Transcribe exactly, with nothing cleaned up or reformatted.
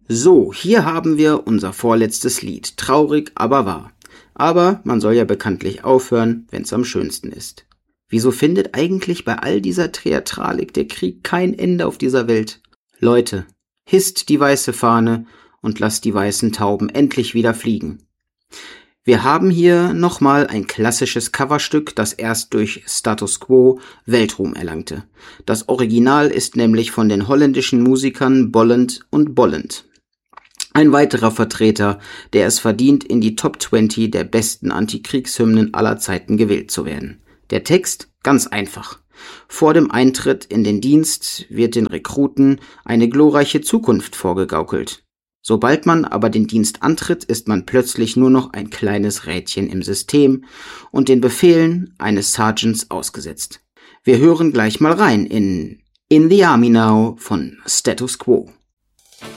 So, hier haben wir unser vorletztes Lied. Traurig, aber wahr. Aber man soll ja bekanntlich aufhören, wenn's am schönsten ist. Wieso findet eigentlich bei all dieser Theatralik der Krieg kein Ende auf dieser Welt? Leute, hisst die weiße Fahne und lasst die weißen Tauben endlich wieder fliegen. Wir haben hier nochmal ein klassisches Coverstück, das erst durch Status Quo Weltruhm erlangte. Das Original ist nämlich von den holländischen Musikern Bolland und Bolland. Ein weiterer Vertreter, der es verdient, in die Top zwanzig der besten Antikriegshymnen aller Zeiten gewählt zu werden. Der Text? Ganz einfach. Vor dem Eintritt in den Dienst wird den Rekruten eine glorreiche Zukunft vorgegaukelt. Sobald man aber den Dienst antritt, ist man plötzlich nur noch ein kleines Rädchen im System und den Befehlen eines Sergeants ausgesetzt. Wir hören gleich mal rein in In the Army Now von Status Quo.